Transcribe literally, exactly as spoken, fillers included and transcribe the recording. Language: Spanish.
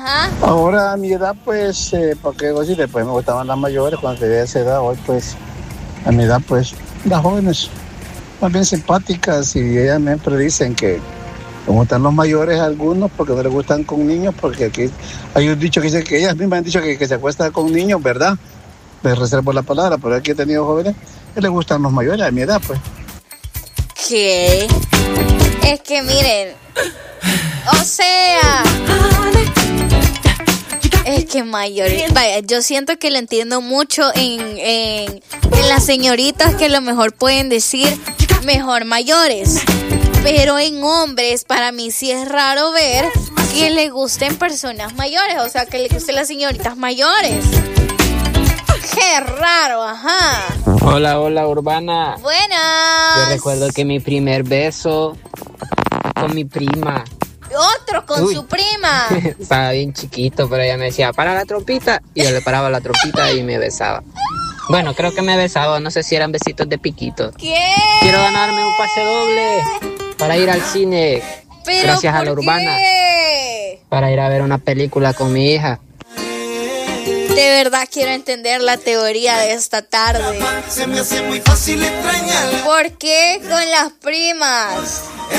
Ajá. Ahora a mi edad, pues, eh, porque decir, después me gustaban las mayores cuando tenía esa edad. Hoy, pues, a mi edad, pues, las jóvenes más bien simpáticas, y ellas siempre dicen que me gustan los mayores algunos porque no les gustan con niños, porque aquí hay un dicho que dice que ellas mismas han dicho que, que se acuesta con niños, ¿verdad? Les reservo la palabra, pero aquí he tenido jóvenes que les gustan los mayores a mi edad, pues. ¿Qué? Es que miren, o sea, es que mayores, vaya, yo siento que lo entiendo mucho en, en, en las señoritas que a lo mejor pueden decir mejor mayores, pero en hombres para mí sí es raro ver que le gusten personas mayores, o sea, que le gusten las señoritas mayores. Qué raro, ajá. Hola, hola, Urbana. Buenas. Yo recuerdo que mi primer beso con mi prima. Otro con Uy. su prima. Estaba bien chiquito, pero ella me decía, para la trompita. Y yo le paraba la trompita y me besaba. Bueno, creo que me besaba, no sé si eran besitos de piquito. ¿Qué? Quiero ganarme un pase doble para ir al cine. ¿Pero gracias por a la Urbana. qué? Para ir a ver una película con mi hija. De verdad quiero entender la teoría de esta tarde. Se me hace muy fácil extrañar. ¿Por qué con las primas?